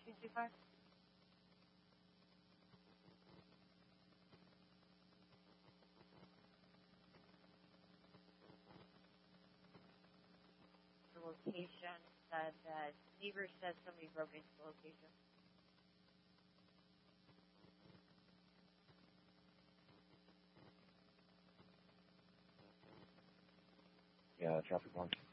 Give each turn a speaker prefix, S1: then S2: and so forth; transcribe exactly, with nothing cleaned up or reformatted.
S1: two two five? The location said that neighbors said somebody broke into the location.
S2: Yeah, traffic one.